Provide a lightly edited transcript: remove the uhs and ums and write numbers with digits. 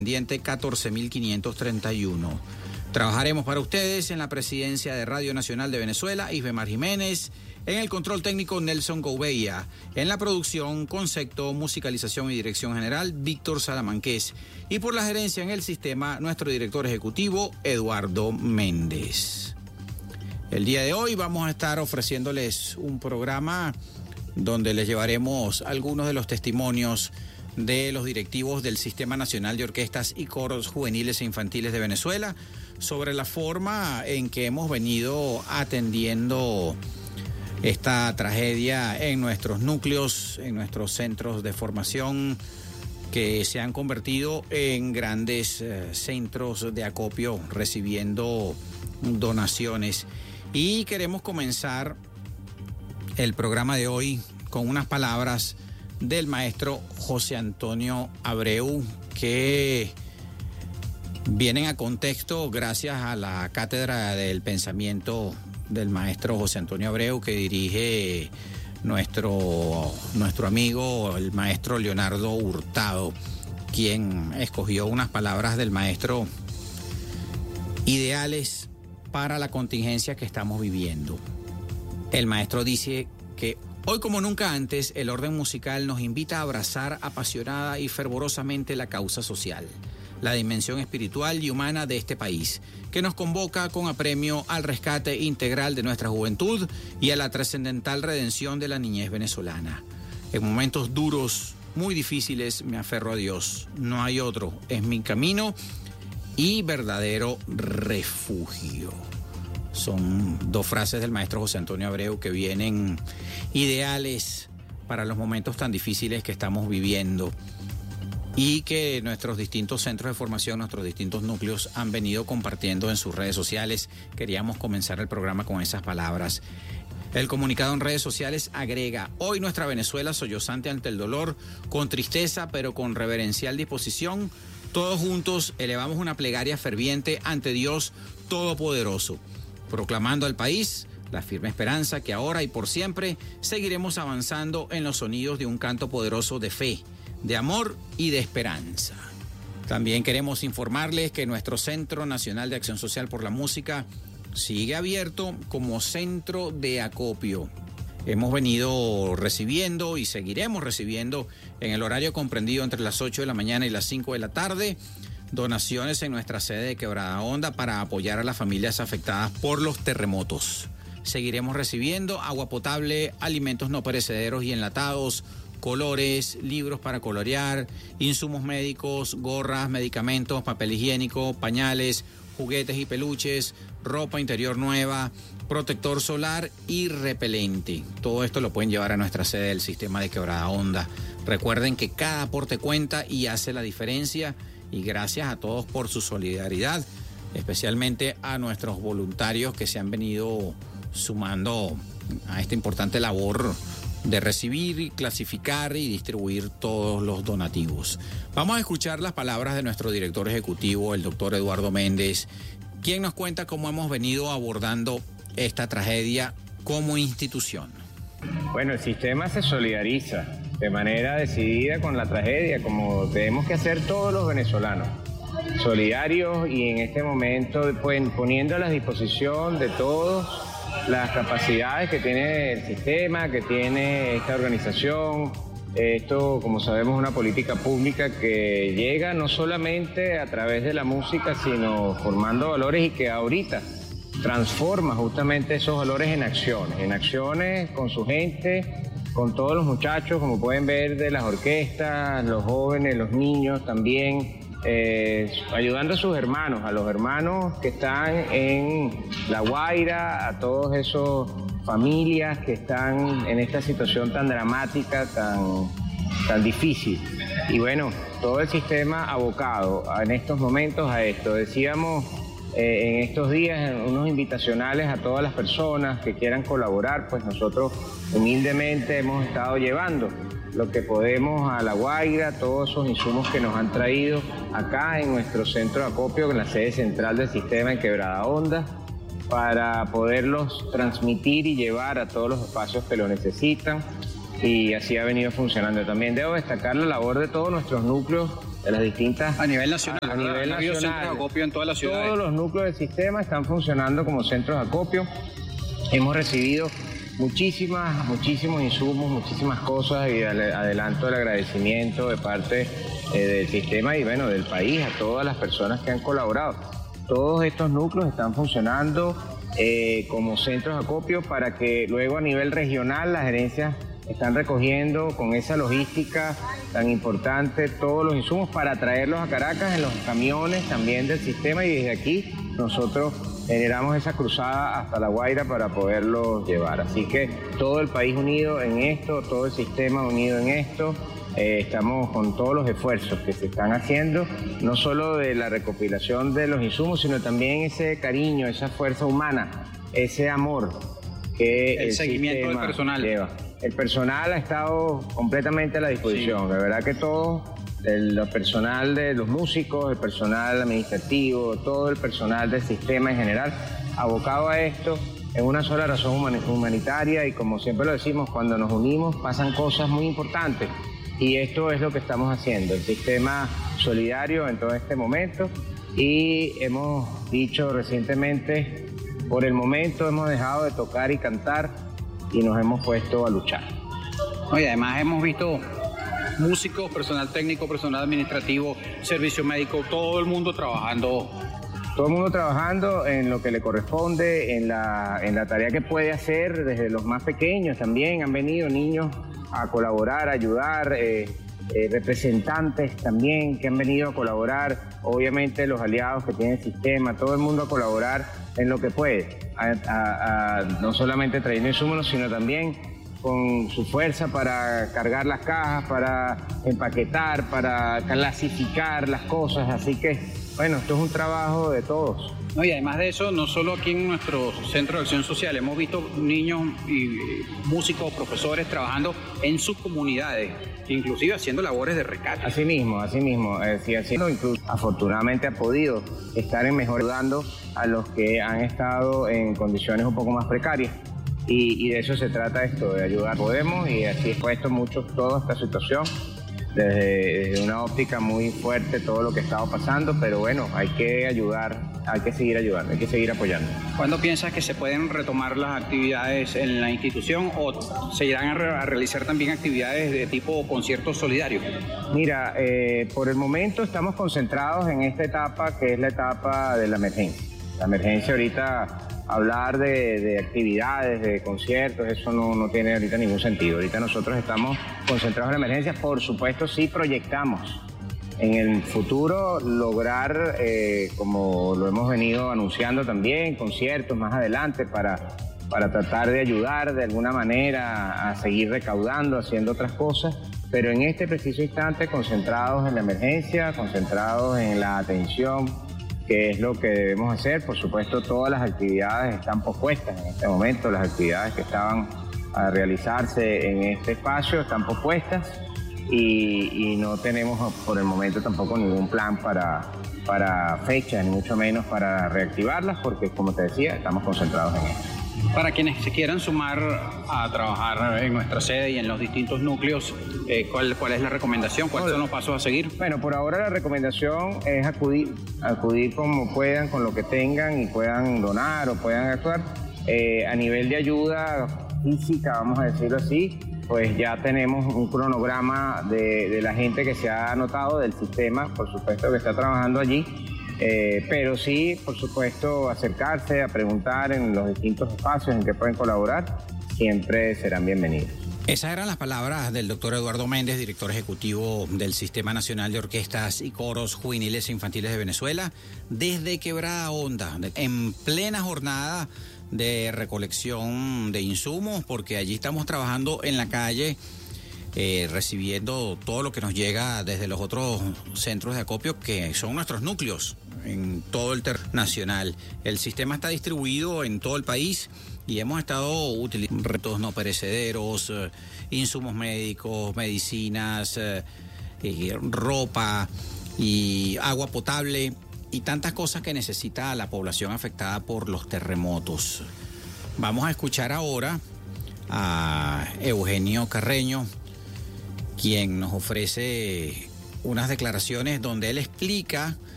pendiente 14.531. Trabajaremos para ustedes en la presidencia de Radio Nacional de Venezuela, Isbemar Jiménez, en el control técnico Nelson Gouveia, en la producción, concepto, musicalización y dirección general Víctor Salamanqués, y por la gerencia en el sistema nuestro director ejecutivo Eduardo Méndez. El día de hoy vamos a estar ofreciéndoles un programa donde les llevaremos algunos de los testimonios de los directivos del Sistema Nacional de Orquestas y Coros Juveniles e Infantiles de Venezuela sobre la forma en que hemos venido atendiendo esta tragedia en nuestros núcleos, en nuestros centros de formación que se han convertido en grandes centros de acopio recibiendo donaciones. Y queremos comenzar el programa de hoy con unas palabras del maestro José Antonio Abreu, que vienen a contexto gracias a la Cátedra del Pensamiento del maestro José Antonio Abreu, que dirige nuestro amigo, el maestro Leonardo Hurtado, quien escogió unas palabras del maestro ideales para la contingencia que estamos viviendo. El maestro dice que hoy como nunca antes, el orden musical nos invita a abrazar apasionada y fervorosamente la causa social, la dimensión espiritual y humana de este país, que nos convoca con apremio al rescate integral de nuestra juventud y a la trascendental redención de la niñez venezolana. En momentos duros, muy difíciles, me aferro a Dios. No hay otro, es mi camino y verdadero refugio. Son dos frases del maestro José Antonio Abreu que vienen ideales para los momentos tan difíciles que estamos viviendo y que nuestros distintos centros de formación, nuestros distintos núcleos han venido compartiendo en sus redes sociales. Queríamos comenzar el programa con esas palabras. El comunicado en redes sociales agrega: hoy nuestra Venezuela sollozante ante el dolor, con tristeza pero con reverencial disposición, todos juntos elevamos una plegaria ferviente ante Dios Todopoderoso, proclamando al país la firme esperanza que ahora y por siempre seguiremos avanzando en los sonidos de un canto poderoso de fe, de amor y de esperanza. También queremos informarles que nuestro Centro Nacional de Acción Social por la Música sigue abierto como centro de acopio. Hemos venido recibiendo y seguiremos recibiendo en el horario comprendido entre las 8 de la mañana y las 5 de la tarde donaciones en nuestra sede de Quebrada Honda para apoyar a las familias afectadas por los terremotos. Seguiremos recibiendo agua potable, alimentos no perecederos y enlatados, colores, libros para colorear, insumos médicos, gorras, medicamentos, papel higiénico, pañales, juguetes y peluches, ropa interior nueva, protector solar y repelente. Todo esto lo pueden llevar a nuestra sede del sistema de Quebrada Honda. Recuerden que cada aporte cuenta y hace la diferencia. Y gracias a todos por su solidaridad, especialmente a nuestros voluntarios que se han venido sumando a esta importante labor de recibir, clasificar y distribuir todos los donativos. Vamos a escuchar las palabras de nuestro director ejecutivo, el doctor Eduardo Méndez, quien nos cuenta cómo hemos venido abordando esta tragedia como institución. Bueno, el sistema se solidariza de manera decidida con la tragedia, como tenemos que hacer todos los venezolanos, solidarios y en este momento poniendo a la disposición de todos las capacidades que tiene el sistema, que tiene esta organización. Esto, como sabemos, es una política pública que llega no solamente a través de la música, sino formando valores y que ahorita transforma justamente esos valores en acciones con su gente, con todos los muchachos, como pueden ver, de las orquestas, los jóvenes, los niños también, ayudando a sus hermanos, a los hermanos que están en La Guaira, a todos esos familias que están en esta situación tan dramática, tan difícil. Y bueno, todo el sistema abocado en estos momentos a esto. Decíamos en estos días unos invitacionales a todas las personas que quieran colaborar, pues nosotros humildemente hemos estado llevando lo que podemos a La Guaira, todos esos insumos que nos han traído acá en nuestro centro de acopio, en la sede central del sistema en Quebrada Honda, para poderlos transmitir y llevar a todos los espacios que lo necesitan. Y así ha venido funcionando. También debo destacar la labor de todos nuestros núcleos de las distintas... A nivel nacional, a nivel nacional, centros de acopio en todas las ciudades. Todos los núcleos del sistema están funcionando como centros de acopio. Hemos recibido muchísimos insumos, muchísimas cosas, y adelanto el agradecimiento de parte del sistema y bueno, del país, a todas las personas que han colaborado. Todos estos núcleos están funcionando como centros de acopio para que luego a nivel regional las gerencias están recogiendo con esa logística tan importante todos los insumos para traerlos a Caracas en los camiones también del sistema, y desde aquí nosotros generamos esa cruzada hasta La Guaira para poderlos llevar. Así que todo el país unido en esto, todo el sistema unido en esto. Estamos con todos los esfuerzos que se están haciendo, no solo de la recopilación de los insumos, sino también ese cariño, esa fuerza humana, ese amor que el seguimiento del personal lleva. El personal ha estado completamente a la disposición. Sí. De verdad que todo, el personal de los músicos, el personal administrativo, todo el personal del sistema en general, abocado a esto en una sola razón humanitaria, y como siempre lo decimos, cuando nos unimos pasan cosas muy importantes. Y esto es lo que estamos haciendo, el sistema solidario en todo este momento. Y hemos dicho recientemente, por el momento hemos dejado de tocar y cantar y nos hemos puesto a luchar. Oye, además hemos visto músicos, personal técnico, personal administrativo, servicio médico, todo el mundo trabajando. Todo el mundo trabajando en lo que le corresponde, en la tarea que puede hacer, desde los más pequeños también han venido niños a colaborar, a ayudar, representantes también que han venido a colaborar, obviamente los aliados que tiene el sistema, todo el mundo a colaborar en lo que puede, no solamente trayendo insumos, sino también con su fuerza para cargar las cajas, para empaquetar, para clasificar las cosas. Así que, bueno, esto es un trabajo de todos. No, y además de eso, no solo aquí en nuestro Centro de Acción Social, hemos visto niños y músicos, profesores trabajando en sus comunidades, inclusive haciendo labores de rescate. Así mismo, sí, haciendo, incluso afortunadamente ha podido estar en mejor ayudando a los que han estado en condiciones un poco más precarias. Y de eso se trata esto, de ayudar. Podemos, y así he puesto mucho toda esta situación, desde una óptica muy fuerte todo lo que ha estado pasando, pero bueno, hay que ayudar, hay que seguir ayudando, hay que seguir apoyando. ¿Cuándo piensas que se pueden retomar las actividades en la institución o se irán a realizar también actividades de tipo conciertos solidarios? Mira, por el momento estamos concentrados en esta etapa que es la etapa de la emergencia. La emergencia ahorita, hablar de actividades, de conciertos, eso no tiene ahorita ningún sentido. Ahorita nosotros estamos concentrados en la emergencia. Por supuesto, sí proyectamos en el futuro lograr, como lo hemos venido anunciando también, conciertos más adelante para tratar de ayudar de alguna manera a seguir recaudando, haciendo otras cosas. Pero en este preciso instante, concentrados en la emergencia, concentrados en la atención, que es lo que debemos hacer. Por supuesto, todas las actividades están pospuestas en este momento, las actividades que estaban a realizarse en este espacio están pospuestas y no tenemos por el momento tampoco ningún plan para fechas, ni mucho menos para reactivarlas, porque como te decía, estamos concentrados en esto. Para quienes se quieran sumar a trabajar en nuestra sede y en los distintos núcleos, ¿cuál es la recomendación? ¿Cuáles son los pasos a seguir? Bueno, por ahora la recomendación es acudir como puedan, con lo que tengan y puedan donar o puedan actuar. A nivel de ayuda física, vamos a decirlo así, pues ya tenemos un cronograma de la gente que se ha anotado del sistema, por supuesto que está trabajando allí. Pero sí, por supuesto, acercarse a preguntar en los distintos espacios en que pueden colaborar, siempre serán bienvenidos. Esas eran las palabras del doctor Eduardo Méndez, director ejecutivo del Sistema Nacional de Orquestas y Coros Juveniles e Infantiles de Venezuela, desde Quebrada Honda, en plena jornada de recolección de insumos, porque allí estamos trabajando en la calle, recibiendo todo lo que nos llega desde los otros centros de acopio, que son nuestros núcleos en todo el territorio nacional. El sistema está distribuido en todo el país y hemos estado utilizando retos no perecederos, insumos médicos, medicinas, ropa y agua potable y tantas cosas que necesita la población afectada por los terremotos. Vamos a escuchar ahora a Eugenio Carreño, quien nos ofrece unas declaraciones donde él explica